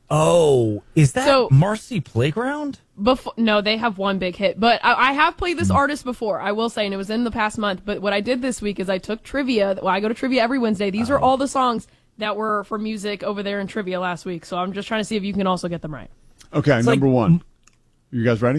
Oh, is that So- Marcy Playground? No, they have one big hit. But I have played this artist before, I will say, and it was in the past month. But what I did this week is I took trivia. Well, I go to trivia every Wednesday. These are all the songs that were for music over there in trivia last week. So I'm just trying to see if you can also get them right. Okay, number one. You guys ready?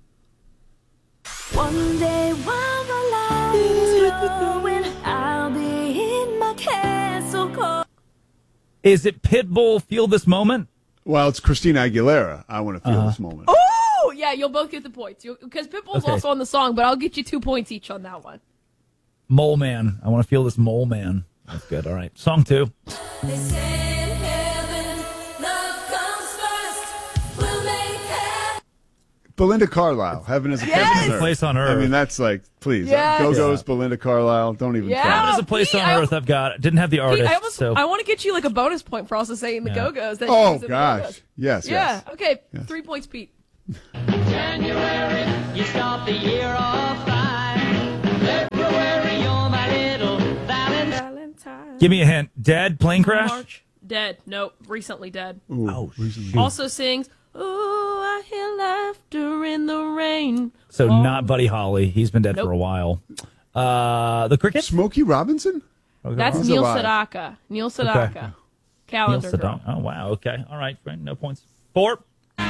One day while the light is glowing, I'll be in my castle cold. Is it Pitbull, Feel This Moment? Well, it's Christina Aguilera. I want to feel this moment. Oh, yeah, you'll both get the points. Because Pitbull's Okay. also on the song, but I'll get you 2 points each on that one. Mole Man. I want to feel this Mole Man. That's good. All right. Song 2. They say in heaven, love comes first. We'll make heaven. Belinda Carlisle, Heaven is a Place on Earth. Place on Earth. I mean, that's like, please. Yes. Go-Go's, Belinda Carlisle. Don't even Yeah. try. There's a place Pete, on Earth I've got. Didn't have the artist. Pete, so I want to get you like a bonus point for also saying the Go-Go's. That Oh, she was in the gosh. Go-Go's. Yes, Yeah, yes. okay. 3 points, Pete. January, you start the year off fine. February, you're my little Valentine. give me a hint. Dead plane crash? March. Dead. Nope. Recently dead. Oh, shoot. Also sings, "Ooh, I hear laughter in the rain." So Oh. not Buddy Holly. He's been dead Nope. for a while. The Crickets? Smokey Robinson? That's He's Neil alive. Sedaka. Neil Sedaka. Neil Calendar Sedaka. girl. Oh, wow. Okay. All right. No points. 4.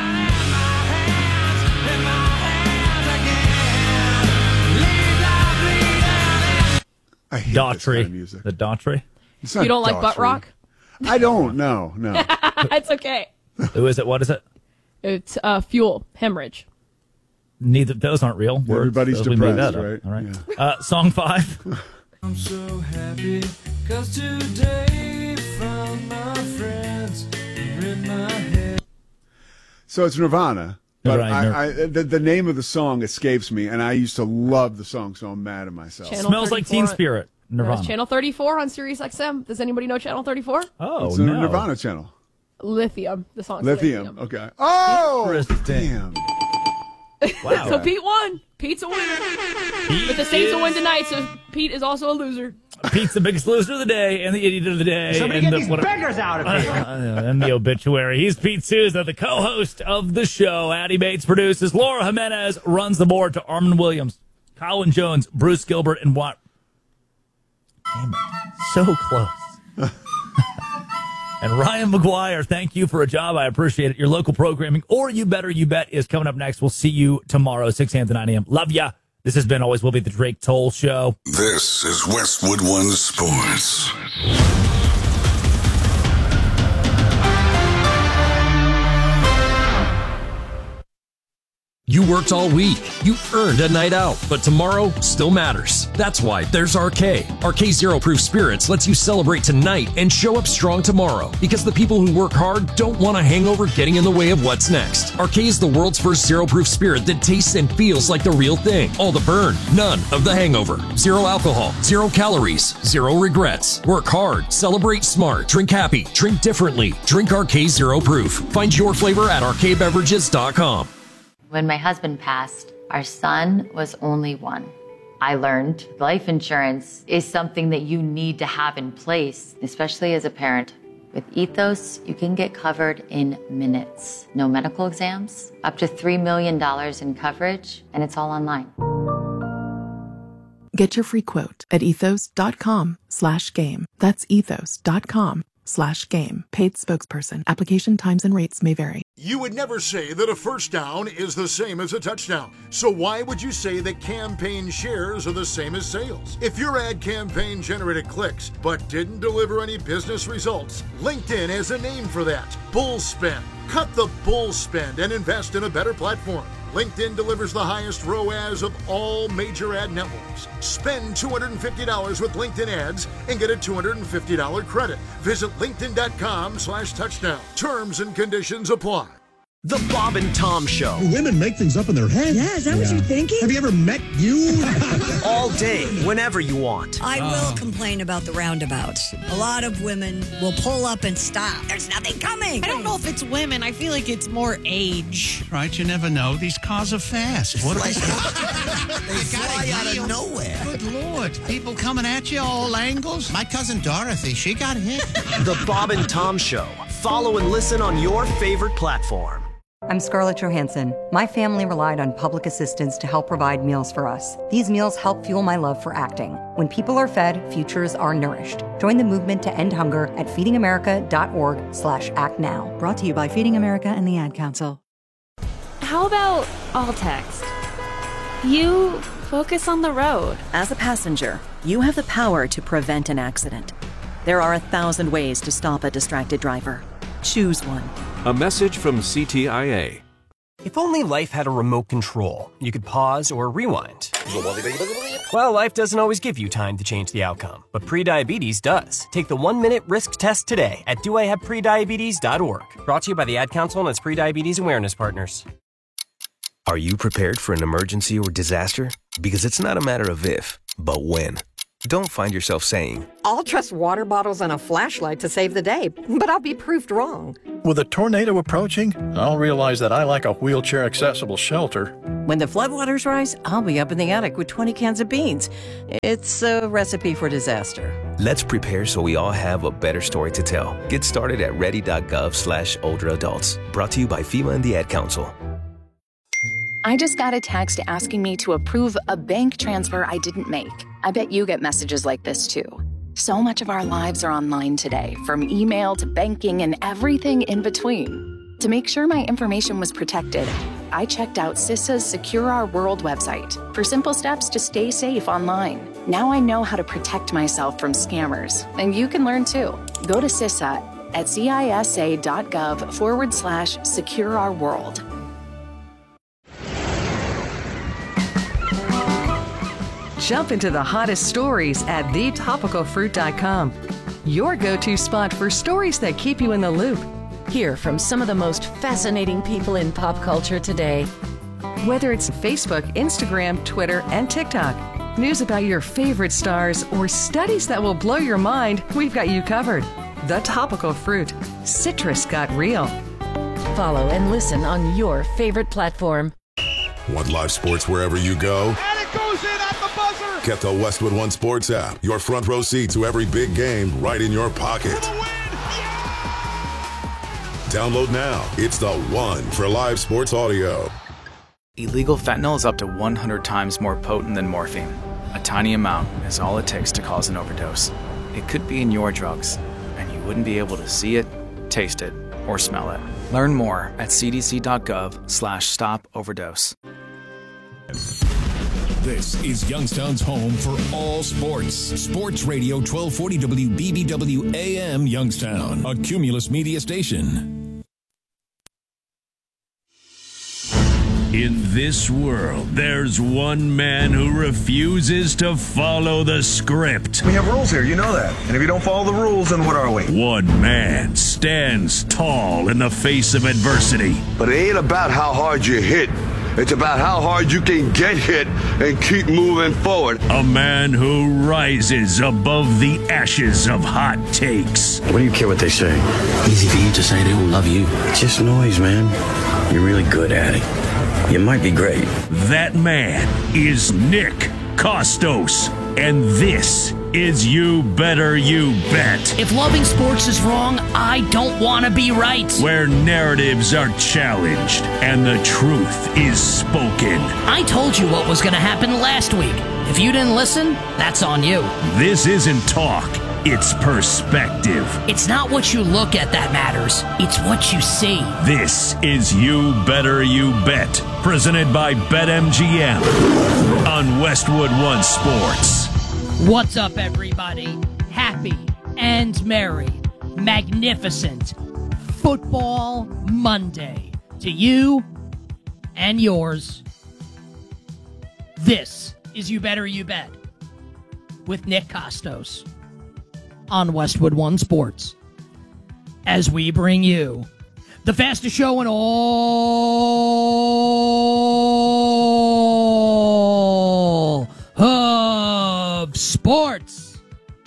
I hate this Daughtry. kind of music. The Daughtry. It's not You don't like butt Daughtry. rock? I don't. No. It's okay. Who is it? What is it? It's fuel, hemorrhage. Neither. Those aren't real words. Everybody's Those we made depressed, that up. right? All right. Yeah. Song 5. I'm so happy, cause today found my friends in my head. So it's Nirvana. But Nirvana. the name of the song escapes me, and I used to love the song, so I'm mad at myself. Channel Smells like 34 Teen on- Spirit. Nirvana. That's Channel 34 on Sirius XM. Does anybody know Channel 34? Oh, It's the no. Nirvana channel. Lithium. The song's Lithium. Okay. Oh, Interesting. damn. Wow. So Pete won. Pete's a winner. But the Saints will win tonight, so Pete is also a loser. Pete's the biggest loser of the day and the idiot of the day. Somebody and get these beggars out of here. And the obituary. He's Pete Souza, the co-host of the show. Addie Bates produces. Laura Jimenez runs the board to Armin Williams, Colin Jones, Bruce Gilbert, and Watt. Damn it. So close. And Ryan McGuire, thank you for a job. I appreciate it. Your local programming, or You Better You Bet, is coming up next. We'll see you tomorrow, 6 a.m. to 9 a.m. Love ya. This has been Always Will Be the Drake Toll Show. This is Westwood One Sports. You worked all week. You earned a night out, but tomorrow still matters. That's why there's RK. RK Zero Proof Spirits lets you celebrate tonight and show up strong tomorrow, because the people who work hard don't want a hangover getting in the way of what's next. RK is the world's first zero proof spirit that tastes and feels like the real thing. All the burn, none of the hangover. Zero alcohol, 0 calories, 0 regrets. Work hard, celebrate smart, drink happy, drink differently. Drink RK Zero Proof. Find your flavor at rkbeverages.com. When my husband passed, our son was only 1. I learned life insurance is something that you need to have in place, especially as a parent. With Ethos, you can get covered in minutes. No medical exams, up to $3 million in coverage, and it's all online. Get your free quote at ethos.com/game. That's ethos.com/game. Paid spokesperson. Application times and rates may vary. You would never say that a first down is the same as a touchdown. So why would you say that campaign shares are the same as sales? If your ad campaign generated clicks but didn't deliver any business results, LinkedIn has a name for that. Bull spend. Cut the bull spend and invest in a better platform. LinkedIn delivers the highest ROAS of all major ad networks. Spend $250 with LinkedIn ads and get a $250 credit. Visit linkedin.com/touchdown. Terms and conditions apply. The Bob and Tom Show. Women make things up in their head. Yeah, is that what you're thinking? Have you ever met you? All day, whenever you want. I will complain about the roundabouts. A lot of women will pull up and stop. There's nothing coming. I don't know if it's women. I feel like it's more age. Right, you never know. These cars are fast. What They fly out of nowhere. Good Lord. People coming at you all angles. My cousin Dorothy, she got hit. The Bob and Tom Show. Follow and listen on your favorite platform. I'm Scarlett Johansson. My family relied on public assistance to help provide meals for us. These meals help fuel my love for acting. When people are fed, futures are nourished. Join the movement to end hunger at feedingamerica.org/actnow. Brought to you by Feeding America and the Ad Council. How about all text? You focus on the road. As a passenger, you have the power to prevent an accident. There are 1,000 ways to stop a distracted driver. Choose one. A message from CTIA. If only life had a remote control, you could pause or rewind. Well, life doesn't always give you time to change the outcome, but prediabetes does. Take the 1-minute risk test today at doihaveprediabetes.org. Brought to you by the Ad Council and its prediabetes awareness partners. Are you prepared for an emergency or disaster? Because it's not a matter of if, but when. Don't find yourself saying, I'll trust water bottles and a flashlight to save the day, but I'll be proved wrong. With a tornado approaching, I'll realize that I like a wheelchair-accessible shelter. When the floodwaters rise, I'll be up in the attic with 20 cans of beans. It's a recipe for disaster. let's prepare so we all have a better story to tell. Get started at ready.gov/older adults. Brought to you by FEMA and the Ad Council. I just got a text asking me to approve a bank transfer I didn't make. I bet you get messages like this too. So much of our lives are online today, from email to banking and everything in between. To make sure my information was protected, I checked out CISA's Secure Our World website for simple steps to stay safe online. Now I know how to protect myself from scammers, and you can learn too. Go to CISA at cisa.gov/Secure Our World. Jump into the hottest stories at thetopicalfruit.com. Your go-to spot for stories that keep you in the loop. Hear from some of the most fascinating people in pop culture today. Whether it's Facebook, Instagram, Twitter, and TikTok, news about your favorite stars, or studies that will blow your mind, we've got you covered. The Topical Fruit. Citrus got real. Follow and listen on your favorite platform. Want live sports wherever you go? And it goes in at the buzzer! Get the Westwood One Sports app. Your front row seat to every big game right in your pocket. Download now. It's the one for live sports audio. Illegal fentanyl is up to 100 times more potent than morphine. A tiny amount is all it takes to cause an overdose. It could be in your drugs, and you wouldn't be able to see it, taste it, or smell it. Learn more at cdc.gov/stop-overdose. This is Youngstown's home for all sports. Sports Radio 1240 WBBW AM Youngstown, a Cumulus media station. In this world, there's one man who refuses to follow the script. We have rules here, you know that. And if you don't follow the rules, then what are we? One man stands tall in the face of adversity. But it ain't about how hard you hit. It's about how hard you can get hit and keep moving forward. A man who rises above the ashes of hot takes. What do you care what they say? Easy for you to say they don't love you. It's just noise, man. You're really good at it. You might be great. That man is Nick Costos. And this is You Better You Bet. If loving sports is wrong, I don't want to be right. Where narratives are challenged and the truth is spoken. I told you what was going to happen last week. If you didn't listen, that's on you. This isn't talk. It's perspective. It's not what you look at that matters. It's what you see. This is You Better You Bet, presented by BetMGM on Westwood One Sports. What's up, everybody? Happy and merry, magnificent Football Monday to you and yours. This is You Better You Bet with Nick Costos on Westwood One Sports, as we bring you the fastest show in all of sports.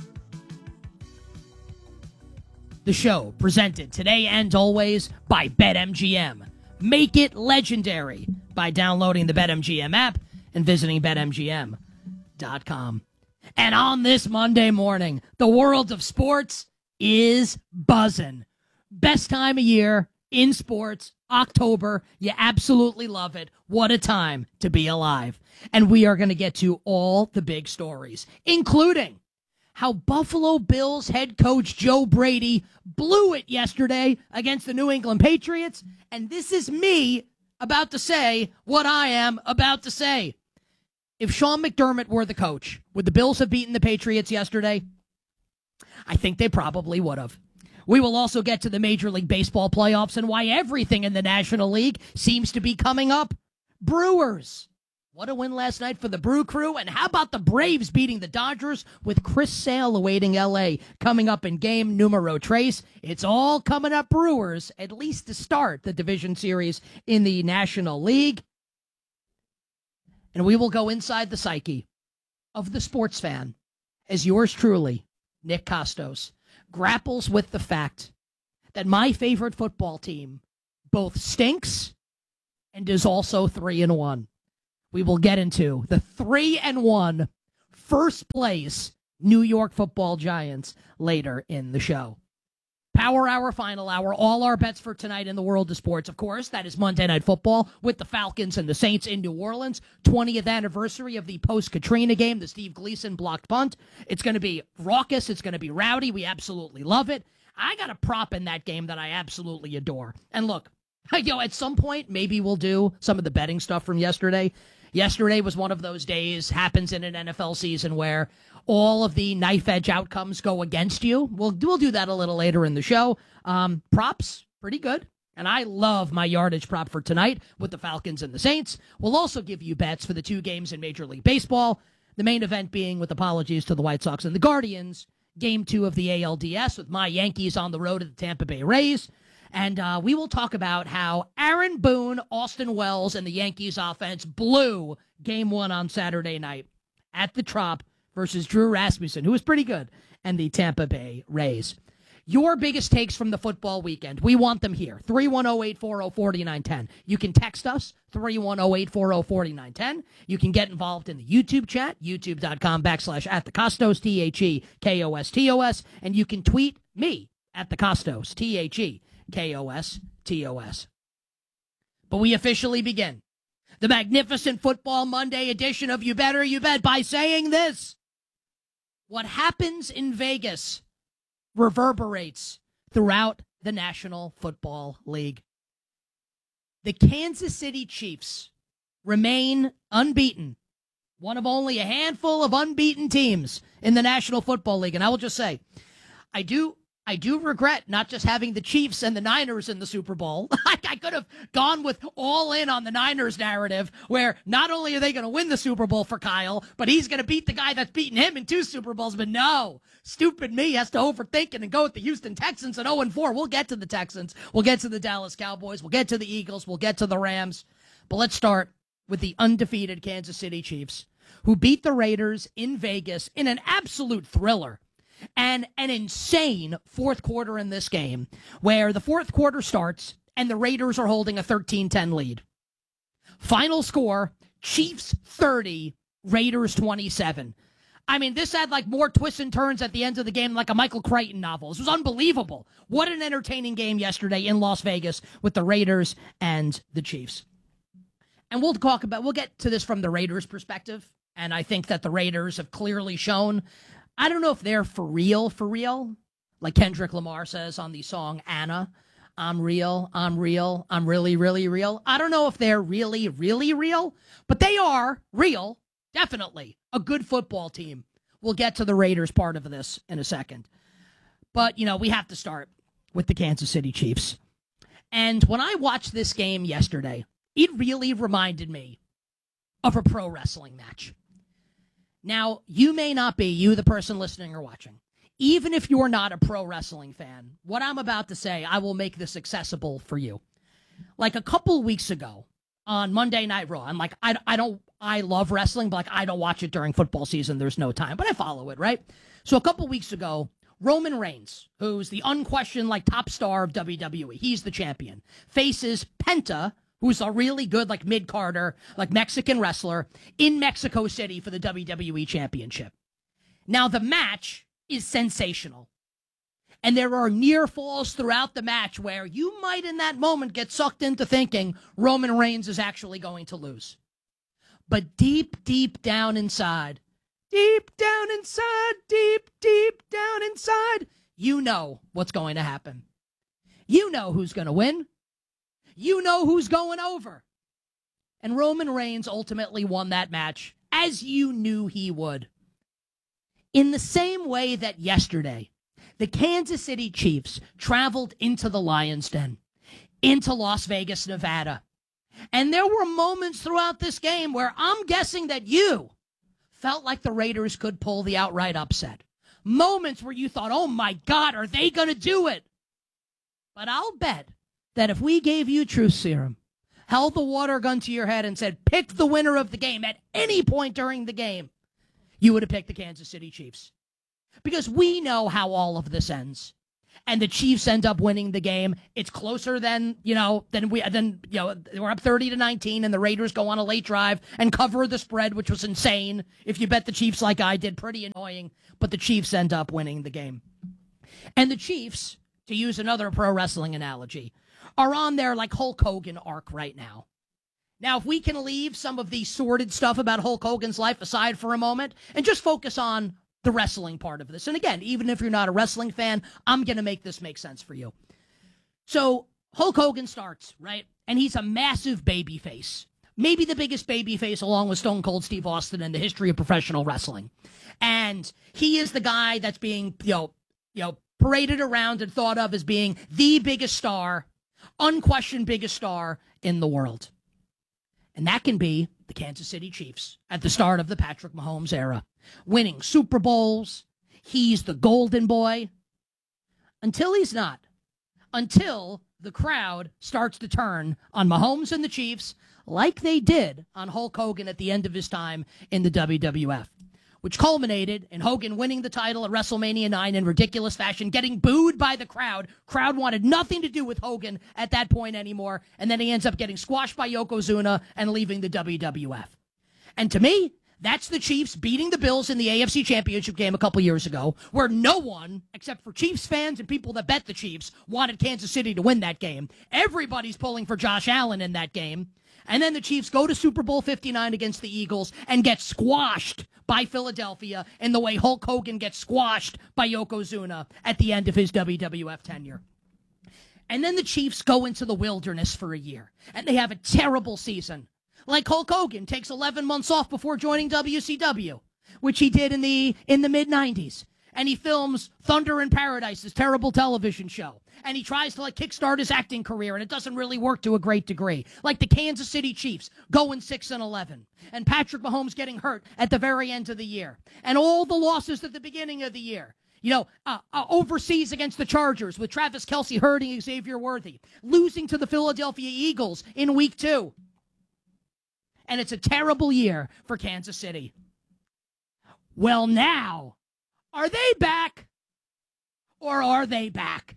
The show presented today and always by BetMGM. Make it legendary by downloading the BetMGM app and visiting BetMGM.com. And on this Monday morning, the world of sports is buzzing. Best time of year in sports, October. You absolutely love it. What a time to be alive. And we are going to get to all the big stories, including how Buffalo Bills head coach Joe Brady blew it yesterday against the New England Patriots. And this is me about to say what I am about to say. If Sean McDermott were the coach, would the Bills have beaten the Patriots yesterday? I think they probably would have. We will also get to the Major League Baseball playoffs and why everything in the National League seems to be coming up. Brewers. What a win last night for the Brew Crew. And how about the Braves beating the Dodgers with Chris Sale awaiting L.A. coming up in game numero tres. It's all coming up Brewers, at least to start the division series in the National League. And we will go inside the psyche of the sports fan as yours truly, Nick Costos, grapples with the fact that my favorite football team both stinks and is also 3-1. We will get into the 3-1 first place New York Football Giants later in the show. Power Hour, Final Hour, all our bets for tonight in the world of sports. Of course, that is Monday Night Football with the Falcons and the Saints in New Orleans. 20th anniversary of the post-Katrina game, the Steve Gleason blocked punt. It's going to be raucous. It's going to be rowdy. We absolutely love it. I got a prop in that game that I absolutely adore. And look, at some point, maybe we'll do some of the betting stuff from yesterday. Yesterday was one of those days, happens in an NFL season, where all of the knife edge outcomes go against you. We'll do that a little later in the show. Props, pretty good. And I love my yardage prop for tonight with the Falcons and the Saints. We'll also give you bets for the two games in Major League Baseball. The main event being, with apologies to the White Sox and the Guardians, Game 2 of the ALDS with my Yankees on the road to the Tampa Bay Rays. And we will talk about how Aaron Boone, Austin Wells, and the Yankees offense blew Game 1 on Saturday night at the Trop versus Drew Rasmussen, who was pretty good, and the Tampa Bay Rays. Your biggest takes from the football weekend, we want them here. 310-840-4910. You can text us, 310-840-4910. You can get involved in the YouTube chat, youtube.com/@thecostos, THEKOSTOS. And you can tweet me at the Costos, THEKOSTOS. But we officially begin the magnificent Football Monday edition of You Better You Bet by saying this. What happens in Vegas reverberates throughout the National Football League. The Kansas City Chiefs remain unbeaten, one of only a handful of unbeaten teams in the National Football League. And I will just say, I do regret not just having the Chiefs and the Niners in the Super Bowl. I could have gone with all in on the Niners narrative, where not only are they going to win the Super Bowl for Kyle, but he's going to beat the guy that's beaten him in 2 Super Bowls. But no, stupid me has to overthink it and go with the Houston Texans at 0-4. We'll get to the Texans. We'll get to the Dallas Cowboys. We'll get to the Eagles. We'll get to the Rams. But let's start with the undefeated Kansas City Chiefs, who beat the Raiders in Vegas in an absolute thriller. And an insane fourth quarter in this game, where the fourth quarter starts and the Raiders are holding a 13-10 lead. Final score, Chiefs 30, Raiders 27. I mean, this had like more twists and turns at the end of the game, like a Michael Crichton novel. This was unbelievable. What an entertaining game yesterday in Las Vegas with the Raiders and the Chiefs. And we'll get to this from the Raiders' perspective. And I think that the Raiders have clearly shown, I don't know if they're for real, like Kendrick Lamar says on the song Anna. I'm real, I'm really, really real. I don't know if they're really, really real, but they are real, definitely. A good football team. We'll get to the Raiders part of this in a second. But, we have to start with the Kansas City Chiefs. And when I watched this game yesterday, it really reminded me of a pro wrestling match. Now, you may not be, you the person listening or watching, even if you're not a pro wrestling fan, what I'm about to say, I will make this accessible for you. Like a couple weeks ago on Monday Night Raw, and like I love wrestling, but like I don't watch it during football season. There's no time, but I follow it, right? So a couple weeks ago, Roman Reigns, who's the unquestioned like top star of WWE, he's the champion, faces Penta, who's a really good, like, mid-carder, like, Mexican wrestler in Mexico City for the WWE Championship. Now, the match is sensational. And there are near falls throughout the match where you might in that moment get sucked into thinking Roman Reigns is actually going to lose. But deep, deep down inside, deep down inside, you know what's going to happen. You know who's going to win. You know who's going over. And Roman Reigns ultimately won that match, as you knew he would. In the same way that yesterday, the Kansas City Chiefs traveled into the Lions' Den, into Las Vegas, Nevada. And there were moments throughout this game where I'm guessing that you felt like the Raiders could pull the outright upset. Moments where you thought, oh my God, are they going to do it? But I'll bet that if we gave you truth serum, held the water gun to your head and said, pick the winner of the game at any point during the game, you would have picked the Kansas City Chiefs. Because we know how all of this ends. And the Chiefs end up winning the game. It's closer than we're up 30-19, and the Raiders go on a late drive and cover the spread, which was insane. If you bet the Chiefs like I did, pretty annoying. But the Chiefs end up winning the game. And the Chiefs, to use another pro wrestling analogy, are on their like Hulk Hogan arc right now. Now, if we can leave some of the sordid stuff about Hulk Hogan's life aside for a moment and just focus on the wrestling part of this. And again, even if you're not a wrestling fan, I'm going to make this make sense for you. So Hulk Hogan starts, right? And he's a massive baby face. Maybe the biggest baby face along with Stone Cold Steve Austin in the history of professional wrestling. And he is the guy that's being, paraded around and thought of as being the biggest star, unquestioned biggest star in the world. And that can be the Kansas City Chiefs at the start of the Patrick Mahomes era. Winning Super Bowls. He's the golden boy. Until he's not. Until the crowd starts to turn on Mahomes and the Chiefs like they did on Hulk Hogan at the end of his time in the WWF. Which culminated in Hogan winning the title at WrestleMania 9 in ridiculous fashion, getting booed by the crowd. Crowd wanted nothing to do with Hogan at that point anymore, and then he ends up getting squashed by Yokozuna and leaving the WWF. And to me, that's the Chiefs beating the Bills in the AFC Championship game a couple years ago, where no one, except for Chiefs fans and people that bet the Chiefs, wanted Kansas City to win that game. Everybody's pulling for Josh Allen in that game. And then the Chiefs go to Super Bowl 59 against the Eagles and get squashed by Philadelphia in the way Hulk Hogan gets squashed by Yokozuna at the end of his WWF tenure. And then the Chiefs go into the wilderness for a year, and they have a terrible season. Like Hulk Hogan takes 11 months off before joining WCW, which he did in the mid-90s. And he films Thunder in Paradise, this terrible television show. And he tries to kickstart his acting career, and it doesn't really work to a great degree. Like the Kansas City Chiefs going 6-11. And Patrick Mahomes getting hurt at the very end of the year. And all the losses at the beginning of the year. Overseas against the Chargers with Travis Kelce hurting Xavier Worthy. Losing to the Philadelphia Eagles in week 2. And it's a terrible year for Kansas City. Well, now, are they back? Or are they back?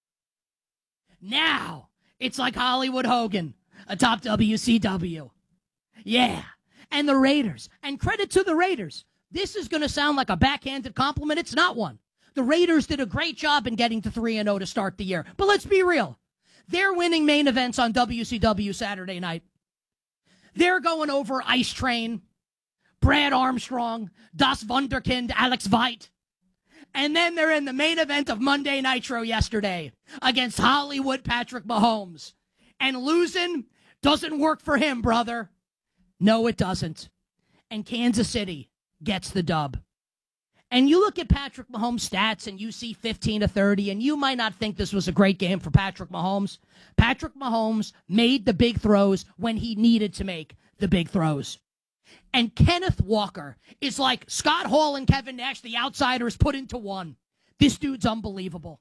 Now, it's like Hollywood Hogan atop WCW. Yeah. And the Raiders. And credit to the Raiders. This is going to sound like a backhanded compliment. It's not one. The Raiders did a great job in getting to 3-0 to start the year. But let's be real. They're winning main events on WCW Saturday night. They're going over Ice Train, Brad Armstrong, Das Wunderkind, Alex Veit. And then they're in the main event of Monday Nitro yesterday against Hollywood Patrick Mahomes. And losing doesn't work for him, brother. No, it doesn't. And Kansas City gets the dub. And you look at Patrick Mahomes' stats and you see 15-30, and you might not think this was a great game for Patrick Mahomes. Patrick Mahomes made the big throws when he needed to make the big throws. And Kenneth Walker is like Scott Hall and Kevin Nash, the outsiders, put into one. This dude's unbelievable.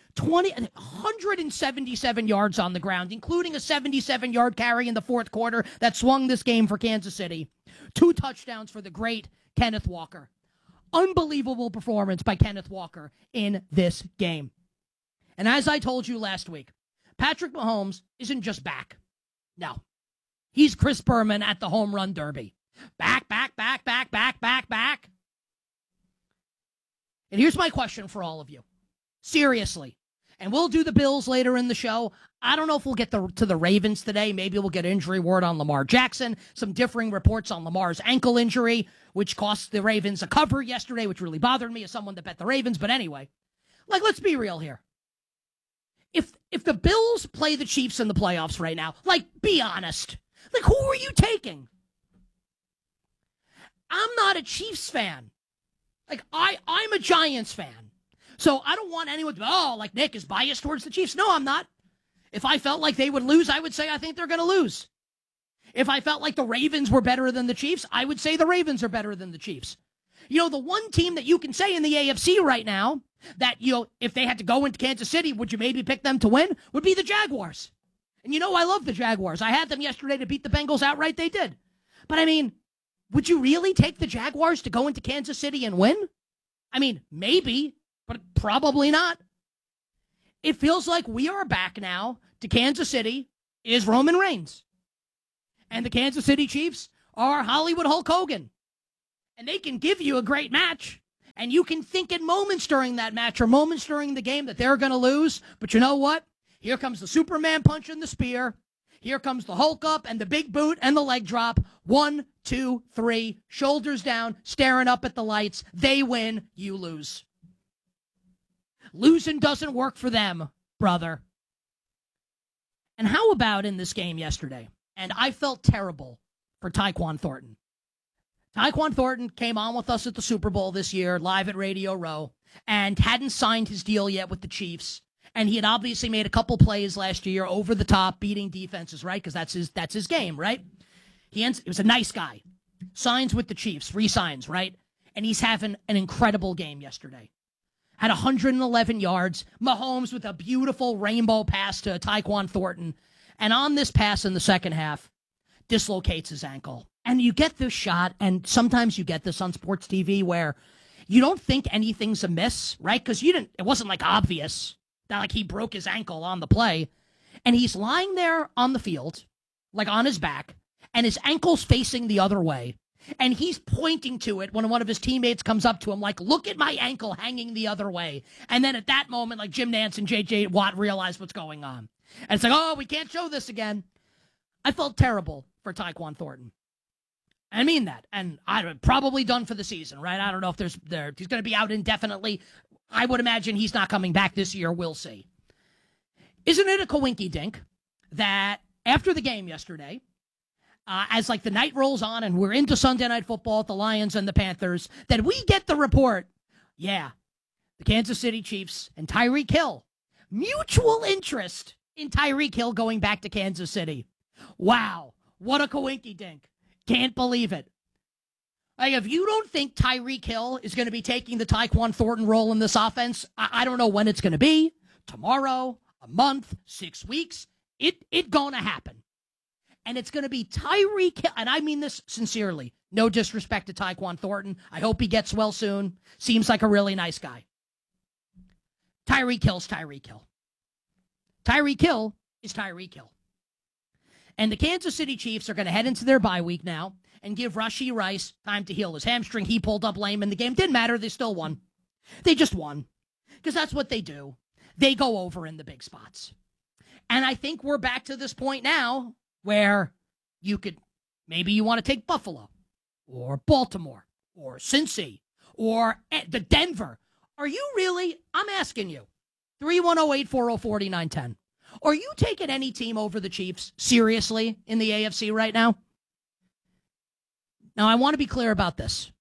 177 yards on the ground, including a 77-yard carry in the fourth quarter that swung this game for Kansas City. 2 touchdowns for the great Kenneth Walker. Unbelievable performance by Kenneth Walker in this game. And as I told you last week, Patrick Mahomes isn't just back. No. He's Chris Berman at the home run derby. Back. And here's my question for all of you. Seriously. And we'll do the Bills later in the show. I don't know if we'll get to the Ravens today. Maybe we'll get injury word on Lamar Jackson. Some differing reports on Lamar's ankle injury, which cost the Ravens a cover yesterday, which really bothered me as someone that bet the Ravens. But anyway, let's be real here. If the Bills play the Chiefs in the playoffs right now, be honest. Who are you taking? I'm not a Chiefs fan. I'm a Giants fan. So I don't want anyone to, Nick is biased towards the Chiefs. No, I'm not. If I felt like they would lose, I would say I think they're going to lose. If I felt like the Ravens were better than the Chiefs, I would say the Ravens are better than the Chiefs. The one team that you can say in the AFC right now that, if they had to go into Kansas City, would you maybe pick them to win, would be the Jaguars. And I love the Jaguars. I had them yesterday to beat the Bengals outright. They did. But, would you really take the Jaguars to go into Kansas City and win? Maybe, but probably not. It feels like we are back now to Kansas City is Roman Reigns. And the Kansas City Chiefs are Hollywood Hulk Hogan. And they can give you a great match. And you can think in moments during that match or moments during the game that they're going to lose. But you know what? Here comes the Superman punch and the spear. Here comes the Hulk up and the big boot and the leg drop. 1, 2, 3, shoulders down, staring up at the lights. They win, you lose. Losing doesn't work for them, brother. And how about in this game yesterday? And I felt terrible for Tyquan Thornton. Tyquan Thornton came on with us at the Super Bowl this year, live at Radio Row, and hadn't signed his deal yet with the Chiefs. And he had obviously made a couple plays last year over the top, beating defenses, right? Because that's his game, right? He was a nice guy. Signs with the Chiefs, re-signs, right? And he's having an incredible game yesterday. Had 111 yards. Mahomes with a beautiful rainbow pass to Tyquan Thornton. And on this pass in the second half, dislocates his ankle. And you get this shot, and sometimes you get this on sports TV where you don't think anything's amiss, right? Because it wasn't obvious that he broke his ankle on the play. And he's lying there on the field, on his back, and his ankle's facing the other way. And he's pointing to it when one of his teammates comes up to him, look at my ankle hanging the other way. And then at that moment, Jim Nantz and J.J. Watt realize what's going on. And it's we can't show this again. I felt terrible for Tyquan Thornton. I mean that. And I'm probably done for the season, right? I don't know if he's going to be out indefinitely. I would imagine he's not coming back this year. We'll see. Isn't it a coinky-dink that after the game yesterday, as the night rolls on and we're into Sunday Night Football with the Lions and the Panthers, that we get the report, the Kansas City Chiefs and Tyreek Hill, mutual interest in Tyreek Hill going back to Kansas City. Wow, what a coinky-dink. Can't believe it. If you don't think Tyreek Hill is going to be taking the Tyquan Thornton role in this offense, I don't know when it's going to be. Tomorrow, a month, 6 weeks. It going to happen. And it's going to be Tyreek Hill. And I mean this sincerely. No disrespect to Tyquan Thornton. I hope he gets well soon. Seems like a really nice guy. Tyreek Hill's Tyreek Hill. Tyreek Hill is Tyreek Hill. And the Kansas City Chiefs are going to head into their bye week now and give Rashee Rice time to heal his hamstring. He pulled up lame in the game. Didn't matter. They still won. They just won. Because that's what they do. They go over in the big spots. And I think we're back to this point now where maybe you want to take Buffalo or Baltimore or Cincy or the Denver. Are you really? I'm asking you. 310-840-4910. Are you taking any team over the Chiefs seriously in the AFC right now? Now, I want to be clear about this.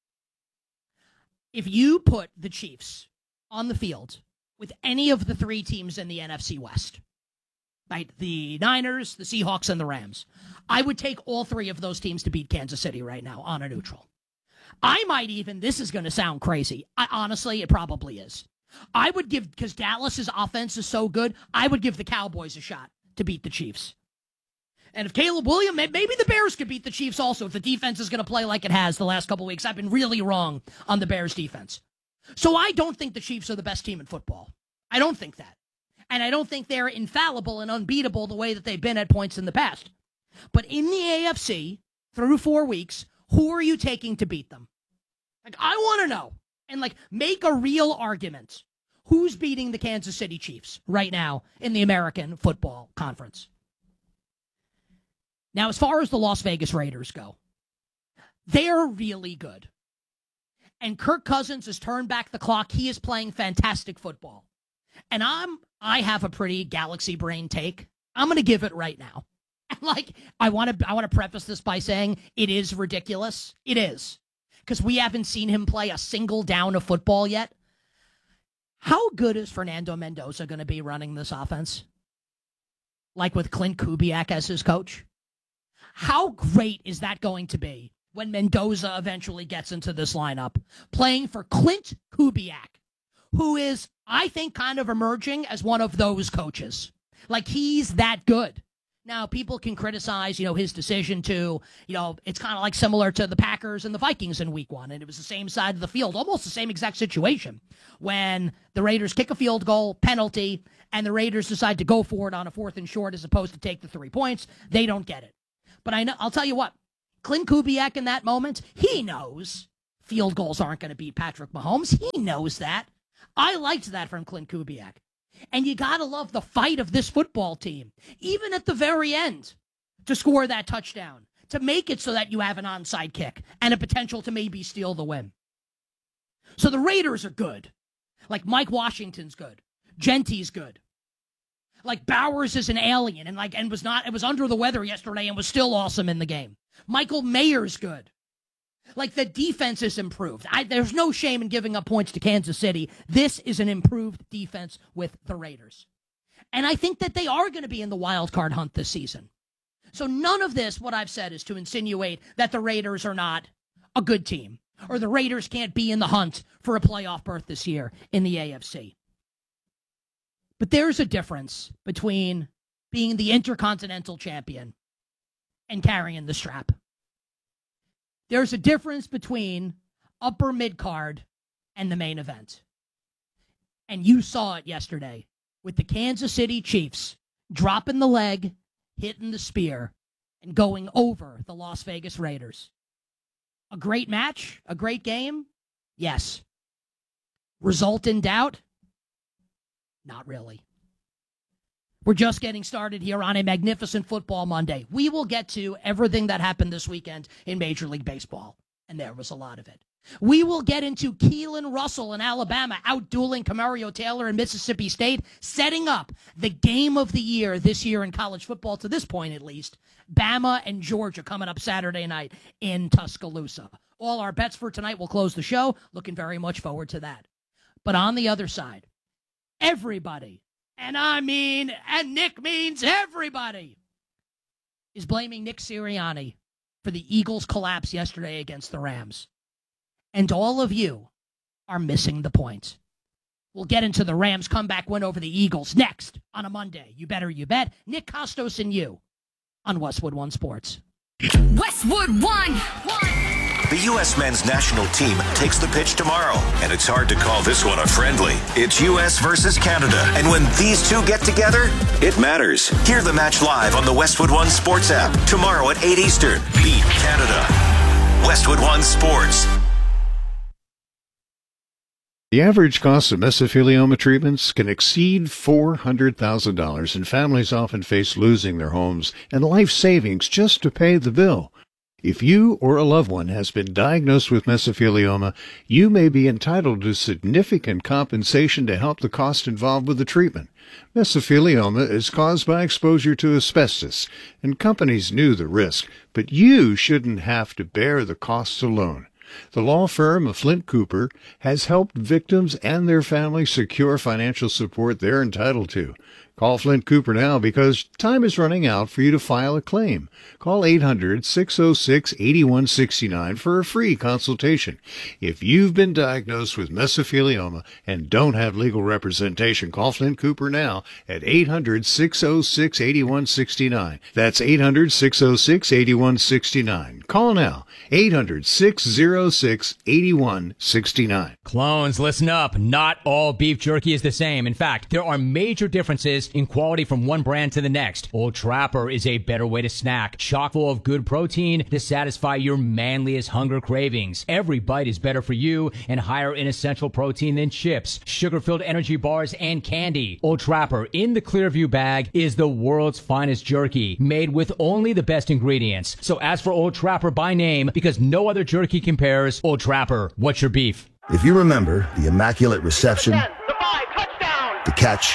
If you put the Chiefs on the field with any of the three teams in the NFC West, right, the Niners, the Seahawks, and the Rams, I would take all three of those teams to beat Kansas City right now on a neutral. I might even, this is going to sound crazy. Honestly, it probably is. I would give, because Dallas's offense is so good, I would give the Cowboys a shot to beat the Chiefs. And if Caleb Williams, maybe the Bears could beat the Chiefs also if the defense is going to play like it has the last couple of weeks. I've been really wrong on the Bears defense. So I don't think the Chiefs are the best team in football. I don't think that. And I don't think they're infallible and unbeatable the way that they've been at points in the past. But in the AFC, through 4 weeks, who are you taking to beat them? I want to know. And make a real argument. Who's beating the Kansas City Chiefs right now in the American Football Conference? Now, as far as the Las Vegas Raiders go, they're really good. And Kirk Cousins has turned back the clock. He is playing fantastic football. And I have a pretty galaxy brain take. I'm going to give it right now. Like, I want to preface this by saying it is ridiculous. It is. Because we haven't seen him play a single down of football yet. How good is Fernando Mendoza going to be running this offense? Like with Clint Kubiak as his coach? How great is that going to be when Mendoza eventually gets into this lineup, playing for Clint Kubiak, who is, I think, kind of emerging as one of those coaches. Like, he's that good. Now, people can criticize, his decision to, it's kind of like similar to the Packers and the Vikings in week 1, and it was the same side of the field, almost the same exact situation, when the Raiders kick a field goal, penalty, and the Raiders decide to go for it on a 4th and short as opposed to take the 3 points. They don't get it. But I'll tell you what, Clint Kubiak in that moment, he knows field goals aren't going to beat Patrick Mahomes. He knows that. I liked that from Clint Kubiak. And you got to love the fight of this football team, even at the very end, to score that touchdown, to make it so that you have an onside kick and a potential to maybe steal the win. So the Raiders are good. Like, Mike Washington's good. Gentry's good. Like, Bowers is an alien and was under the weather yesterday and was still awesome in the game. Michael Mayer's good. Like, the defense is improved. There's no shame in giving up points to Kansas City. This is an improved defense with the Raiders. And I think that they are going to be in the wild card hunt this season. So none of this, what I've said, is to insinuate that the Raiders are not a good team or the Raiders can't be in the hunt for a playoff berth this year in the AFC. But there's a difference between being the Intercontinental Champion and carrying the strap. There's a difference between upper mid-card and the main event. And you saw it yesterday with the Kansas City Chiefs dropping the leg, hitting the spear, and going over the Las Vegas Raiders. A great match? A great game? Yes. Result in doubt? Not really. We're just getting started here on a magnificent football Monday. We will get to everything that happened this weekend in Major League Baseball, and there was a lot of it. We will get into Keelan Russell in Alabama out-dueling Camario Taylor in Mississippi State, setting up the game of the year this year in college football, to this point at least. Bama and Georgia coming up Saturday night in Tuscaloosa. All our bets for tonight will close the show. Looking very much forward to that. But on the other side, everybody, and Nick means everybody, is blaming Nick Sirianni for the Eagles' collapse yesterday against the Rams. And all of you are missing the point. We'll get into the Rams' comeback win over the Eagles next on a Monday. You better you bet. Nick Costos and you on Westwood One Sports. Westwood One. The U.S. men's national team takes the pitch tomorrow, and it's hard to call this one a friendly. It's U.S. versus Canada, and when these two get together, it matters. Hear the match live on the Westwood One Sports app tomorrow at 8 Eastern. Beat Canada. Westwood One Sports. The average cost of mesothelioma treatments can exceed $400,000, and families often face losing their homes and life savings just to pay the bill. If you or a loved one has been diagnosed with mesothelioma, you may be entitled to significant compensation to help the cost involved with the treatment. Mesothelioma is caused by exposure to asbestos, and companies knew the risk, but you shouldn't have to bear the costs alone. The law firm of Flint Cooper has helped victims and their families secure financial support they're entitled to. Call Flint Cooper now because time is running out for you to file a claim. Call 800-606-8169 for a free consultation. If you've been diagnosed with mesothelioma and don't have legal representation, call Flint Cooper now at 800-606-8169. That's 800-606-8169. Call now, 800-606-8169. Clones, listen up. Not all beef jerky is the same. In fact, there are major differences in quality from one brand to the next. Old Trapper is a better way to snack, chock full of good protein to satisfy your manliest hunger cravings. Every bite is better for you and higher in essential protein than chips, sugar-filled energy bars, and candy. Old Trapper in the Clearview bag is the world's finest jerky, made with only the best ingredients. So ask for Old Trapper by name, because no other jerky compares. Old Trapper, what's your beef? If you remember the immaculate reception, the catch,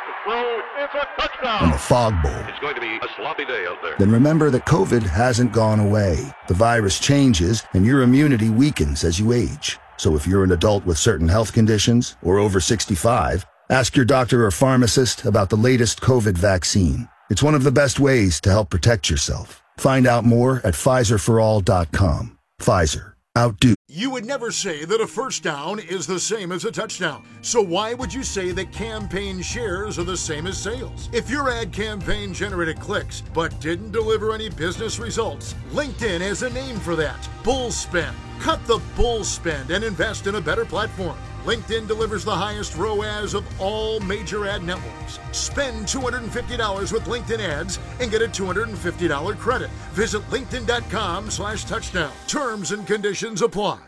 and the fog bowl, it's going to be a sloppy day out there. Then remember that COVID hasn't gone away. The virus changes, and your immunity weakens as you age. So if you're an adult with certain health conditions or over 65, ask your doctor or pharmacist about the latest COVID vaccine. It's one of the best ways to help protect yourself. Find out more at PfizerForAll.com. Pfizer. Outdo. You would never say that a first down is the same as a touchdown. So why would you say that campaign shares are the same as sales? If your ad campaign generated clicks but didn't deliver any business results, LinkedIn has a name for that. Bull spend. Cut the bull spend and invest in a better platform. LinkedIn delivers the highest ROAS of all major ad networks. Spend $250 with LinkedIn ads and get a $250 credit. Visit linkedin.com/touchdown. Terms and conditions apply.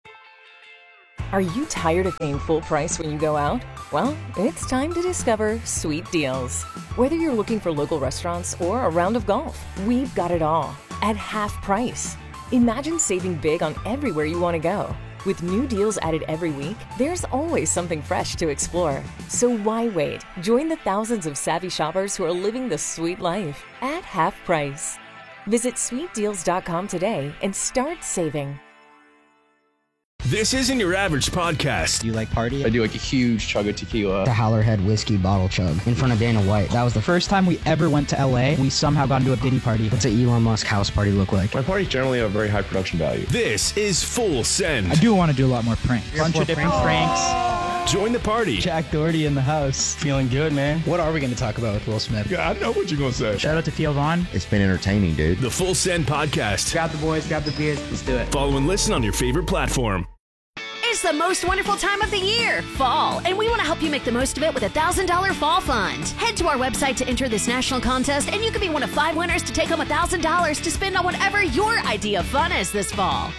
Are you tired of paying full price when you go out? Well, it's time to discover Sweet Deals. Whether you're looking for local restaurants or a round of golf, we've got it all at half price. Imagine saving big on everywhere you want to go. With new deals added every week, there's always something fresh to explore. So why wait? Join the thousands of savvy shoppers who are living the sweet life at half price. Visit sweetdeals.com today and start saving. This isn't your average podcast. Do you like party? I do like a huge chug of tequila. The Howlerhead whiskey bottle chug in front of Dana White. That was the first time we ever went to LA. We somehow got into a Diddy party. What's an Elon Musk house party look like? My parties generally have very high production value. This is Full Send. I do want to do a lot more pranks. Bunch of different pranks. Join the party. Jack Doherty in the house. Feeling good, man. What are we going to talk about with Will Smith? Yeah, I know what you're going to say. Shout out to Theo Vaughn. It's been entertaining, dude. The Full Send podcast. Grab the boys, grab the beers. Let's do it. Follow and listen on your favorite platform. It's the most wonderful time of the year, fall, and we want to help you make the most of it with a $1,000 fall fund. Head to our website to enter this national contest, and you can be one of 5 winners to take home $1,000 to spend on whatever your idea of fun is this fall.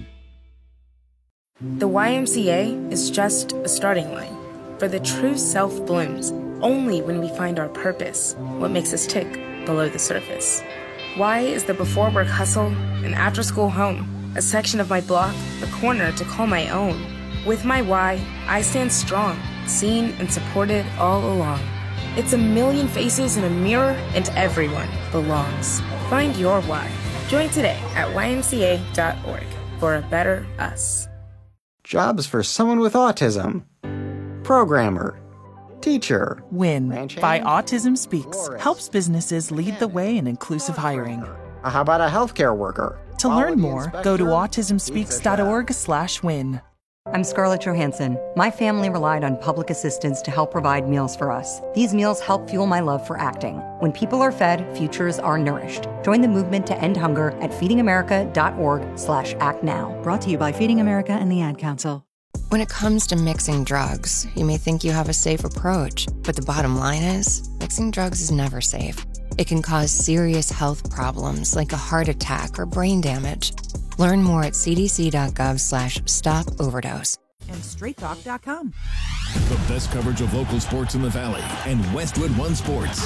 The YMCA is just a starting line, for the true self blooms only when we find our purpose, what makes us tick below the surface. Y is the before work hustle and after school home. A section of my block, a corner to call my own. With my why, I stand strong, seen and supported all along. It's a million faces in a mirror, and everyone belongs. Find your why. Join today at ymca.org for a better us. Jobs for someone with autism. Programmer. Teacher. WIN by Autism Speaks helps businesses lead the way in inclusive hiring. How about a healthcare worker? To learn more, go to autismspeaks.org/win. I'm Scarlett Johansson. My family relied on public assistance to help provide meals for us. These meals help fuel my love for acting. When people are fed, futures are nourished. Join the movement to end hunger at feedingamerica.org/actnow. Brought to you by Feeding America and the Ad Council. When it comes to mixing drugs, you may think you have a safe approach, but the bottom line is, mixing drugs is never safe. It can cause serious health problems like a heart attack or brain damage. Learn more at cdc.gov/stop-overdose. And straighttalk.com. The best coverage of local sports in the Valley and Westwood One Sports.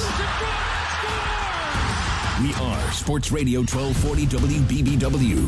We are Sports Radio 1240 WBBW.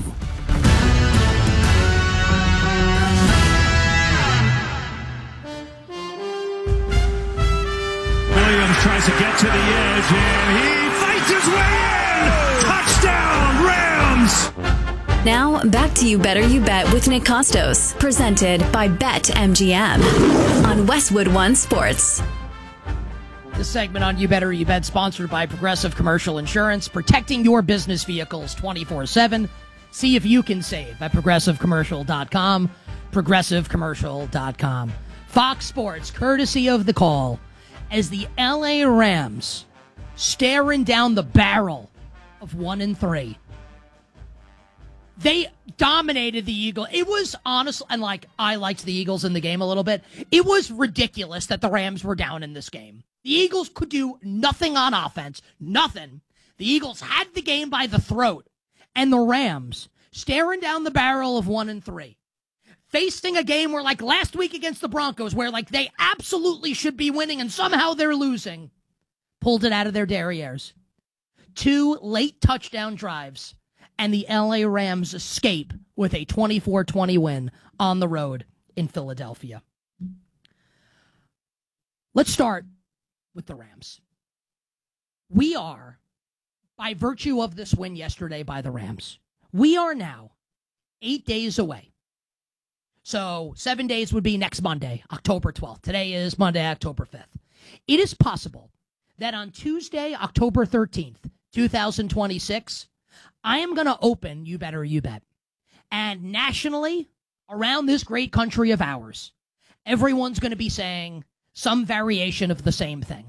Williams tries to get to the edge, and he fights his way in! Touchdown, Rams! Now, back to You Better You Bet with Nick Costos, presented by BetMGM on Westwood One Sports. This segment on You Better You Bet, sponsored by Progressive Commercial Insurance, protecting your business vehicles 24/7. See if you can save at ProgressiveCommercial.com, ProgressiveCommercial.com. Fox Sports, courtesy of The Call, as the LA Rams staring down the barrel of 1-3. They dominated the Eagles. It was honest, and I liked the Eagles in the game a little bit. It was ridiculous that the Rams were down in this game. The Eagles could do nothing on offense. Nothing. The Eagles had the game by the throat. And the Rams, staring down the barrel of 1-3, facing a game where, like last week against the Broncos, where like they absolutely should be winning and somehow they're losing, pulled it out of their derrieres. 2 late touchdown drives. And the LA Rams escape with a 24-20 win on the road in Philadelphia. Let's start with the Rams. We are, by virtue of this win yesterday by the Rams, we are now 8 days away. So 7 days would be next Monday, October 12th. Today is Monday, October 5th. It is possible that on Tuesday, October 13th, 2026, I am going to open You Better You Bet. And nationally, around this great country of ours, everyone's going to be saying some variation of the same thing.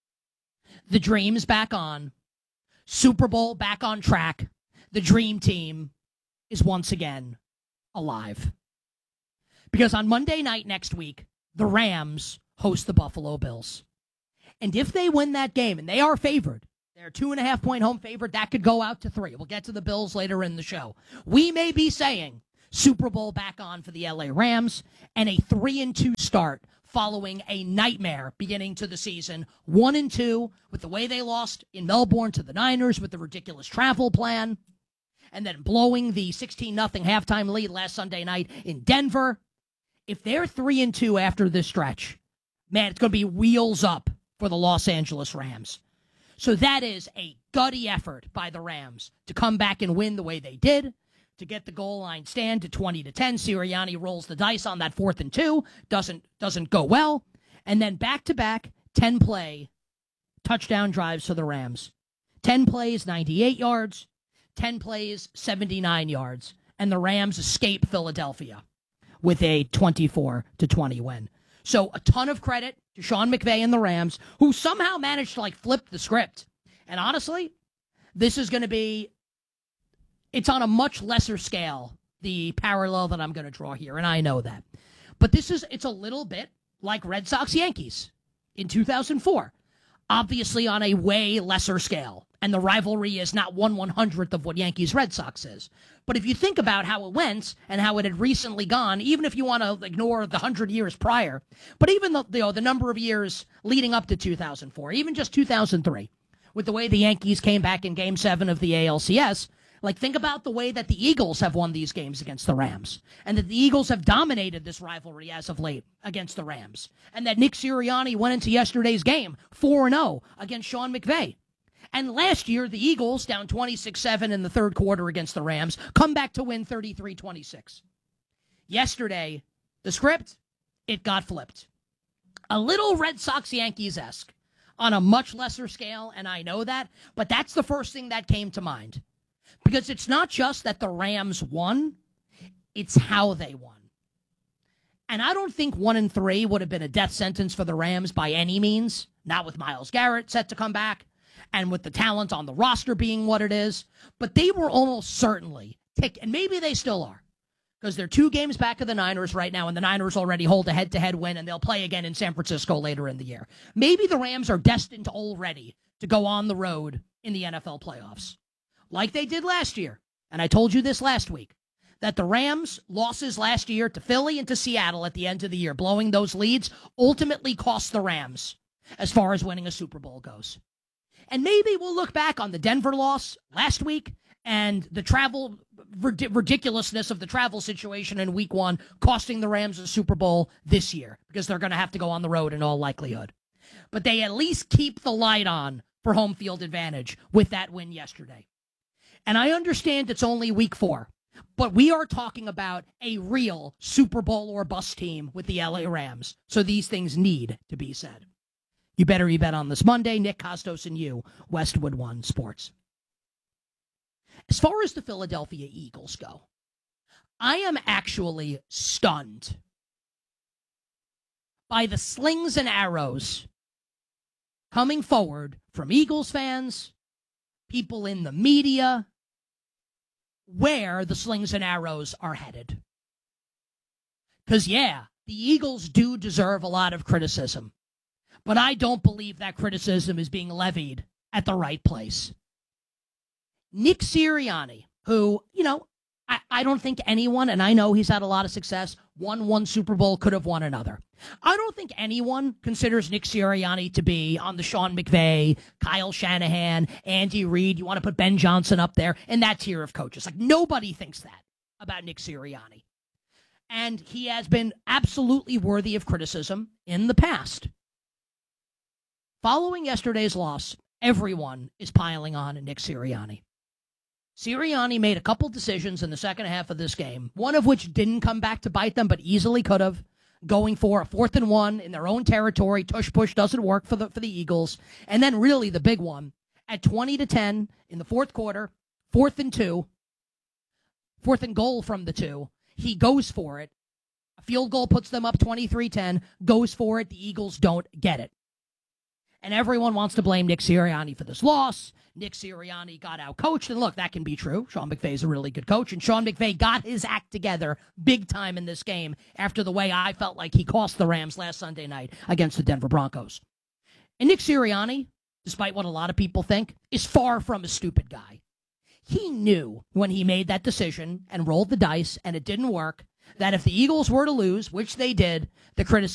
The dream's back on. Super Bowl back on track. The dream team is once again alive. Because on Monday night next week, the Rams host the Buffalo Bills. And if they win that game, and they are favored, they're 2.5-point home favorite. That could go out to 3. We'll get to the Bills later in the show. We may be saying Super Bowl back on for the LA Rams and a 3-2 start following a nightmare beginning to the season. 1-2 with the way they lost in Melbourne to the Niners with the ridiculous travel plan. And then blowing the 16-0 halftime lead last Sunday night in Denver. If they're 3-2 after this stretch, man, it's going to be wheels up for the Los Angeles Rams. So that is a gutty effort by the Rams to come back and win the way they did, to get the goal line stand to 20-10. Sirianni rolls the dice on that 4th and 2, doesn't go well, and then back-to-back 10-play touchdown drives for the Rams. 10 plays, 98 yards, 10 plays, 79 yards, and the Rams escape Philadelphia with a 24-20 win. So a ton of credit to Sean McVay and the Rams, who somehow managed to flip the script. And honestly, this is going to be, it's on a much lesser scale, the parallel that I'm going to draw here, and I know that. But it's a little bit like Red Sox-Yankees in 2004. Obviously on a way lesser scale. And the rivalry is not 1/100th of what Yankees-Red Sox is. But if you think about how it went and how it had recently gone, even if you want to ignore the 100 years prior, but even the number of years leading up to 2004, even just 2003, with the way the Yankees came back in Game 7 of the ALCS, think about the way that the Eagles have won these games against the Rams, and that the Eagles have dominated this rivalry as of late against the Rams, and that Nick Sirianni went into yesterday's game 4-0 against Sean McVay. And last year, the Eagles, down 26-7 in the third quarter against the Rams, come back to win 33-26. Yesterday, the script, it got flipped. A little Red Sox-Yankees-esque on a much lesser scale, and I know that, but that's the first thing that came to mind. Because it's not just that the Rams won, it's how they won. And I don't think 1-3 would have been a death sentence for the Rams by any means, not with Myles Garrett set to come back, and with the talent on the roster being what it is. But they were almost certainly and maybe they still are, because they're 2 games back of the Niners right now, and the Niners already hold a head-to-head win, and they'll play again in San Francisco later in the year. Maybe the Rams are destined already to go on the road in the NFL playoffs, like they did last year. And I told you this last week, that the Rams' losses last year to Philly and to Seattle at the end of the year, blowing those leads, ultimately cost the Rams as far as winning a Super Bowl goes. And maybe we'll look back on the Denver loss last week and the travel ridiculousness of the travel situation in week 1 costing the Rams a Super Bowl this year, because they're going to have to go on the road in all likelihood. But they at least keep the light on for home field advantage with that win yesterday. And I understand it's only week 4, but we are talking about a real Super Bowl or bust team with the LA Rams. So these things need to be said. You Better You Bet on this Monday. Nick Kostos and you, Westwood One Sports. As far as the Philadelphia Eagles go, I am actually stunned by the slings and arrows coming forward from Eagles fans, people in the media, where the slings and arrows are headed. Because, yeah, the Eagles do deserve a lot of criticism, but I don't believe that criticism is being levied at the right place. Nick Sirianni, who, I don't think anyone, and I know he's had a lot of success, won one Super Bowl, could have won another. I don't think anyone considers Nick Sirianni to be on the Sean McVay, Kyle Shanahan, Andy Reid. You want to put Ben Johnson up there in that tier of coaches. Like, nobody thinks that about Nick Sirianni. And he has been absolutely worthy of criticism in the past. Following yesterday's loss, everyone is piling on Nick Sirianni. Sirianni made a couple decisions in the second half of this game, one of which didn't come back to bite them, but easily could have, going for a 4th and 1 in their own territory. Tush push doesn't work for the Eagles. And then really the big one, at 20-10 in the fourth quarter, 4th and 2, 4th and goal from the 2. He goes for it. A field goal puts them up 23-10, goes for it. The Eagles don't get it. And everyone wants to blame Nick Sirianni for this loss. Nick Sirianni got out-coached, and look, that can be true. Sean McVay's a really good coach, and Sean McVay got his act together big time in this game after the way I felt like he cost the Rams last Sunday night against the Denver Broncos. And Nick Sirianni, despite what a lot of people think, is far from a stupid guy. He knew when he made that decision and rolled the dice, and it didn't work, that if the Eagles were to lose, which they did, the criticism